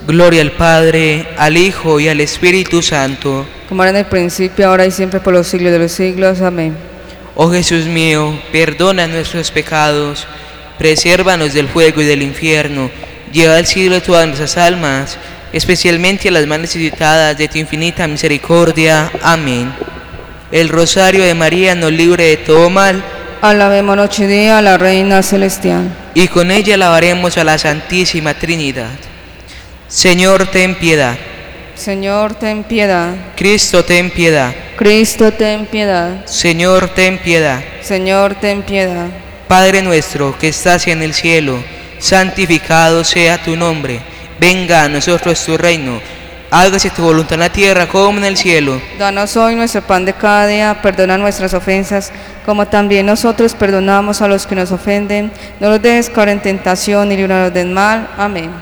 Gloria al Padre, al Hijo y al Espíritu Santo. Como era en el principio, ahora y siempre, por los siglos de los siglos. Amén. Oh Jesús mío, perdona nuestros pecados, presérvanos del fuego y del infierno, lleva al cielo todas nuestras almas, especialmente a las más necesitadas de tu infinita misericordia. Amén. El rosario de María nos libre de todo mal. Alabemos noche y día a la Reina Celestial. Y con ella alabaremos a la Santísima Trinidad. Señor, ten piedad. Señor, ten piedad. Cristo, ten piedad. Cristo, ten piedad. Señor, ten piedad. Señor, ten piedad. Padre nuestro que estás en el cielo, santificado sea tu nombre. Venga a nosotros tu reino. Hágase tu voluntad en la tierra como en el cielo. Danos hoy nuestro pan de cada día. Perdona nuestras ofensas, como también nosotros perdonamos a los que nos ofenden. No nos dejes caer en tentación y líbranos del mal. Amén.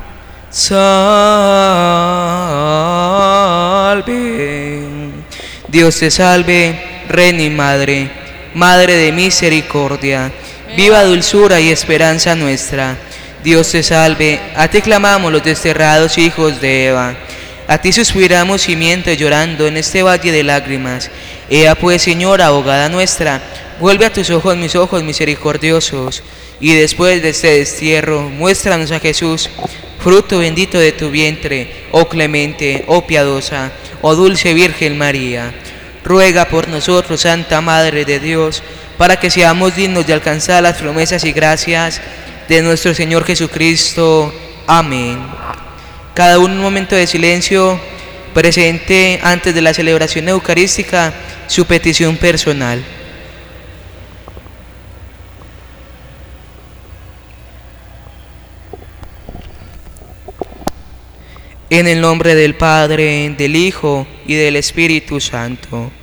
Salve. Dios te salve, Reina y Madre, Madre de misericordia, viva dulzura y esperanza nuestra. Dios te salve, a ti clamamos los desterrados hijos de Eva. A ti suspiramos gimiendo y llorando en este valle de lágrimas. Ea pues, Señora, abogada nuestra, vuelve a tus ojos mis ojos misericordiosos, y después de este destierro, muéstranos a Jesús, fruto bendito de tu vientre, oh clemente, oh piadosa, oh dulce Virgen María. Ruega por nosotros, Santa Madre de Dios, para que seamos dignos de alcanzar las promesas y gracias de nuestro Señor Jesucristo. Amén. Cada uno un momento de silencio, presente antes de la celebración eucarística su petición personal. En el nombre del Padre, del Hijo y del Espíritu Santo.